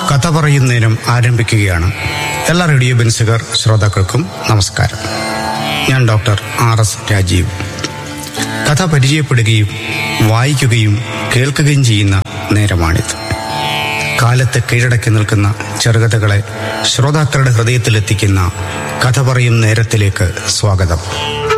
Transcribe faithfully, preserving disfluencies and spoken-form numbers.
കഥ പറയും നേരം ആരംഭിക്കുകയാണ്. എല്ലാ റേഡിയോ ബെൻസുകാർ ശ്രോതാക്കൾക്കും നമസ്കാരം. ഞാൻ ഡോക്ടർ ആർ എസ് രാജീവ്. കഥ പരിചയപ്പെടുകയും വായിക്കുകയും കേൾക്കുകയും ചെയ്യുന്ന നേരമാണിത്. കാലത്ത് കീഴടക്കി നിൽക്കുന്ന ചെറുകഥകളെ ശ്രോതാക്കളുടെ ഹൃദയത്തിലെത്തിക്കുന്ന കഥ പറയും നേരത്തിലേക്ക് സ്വാഗതം.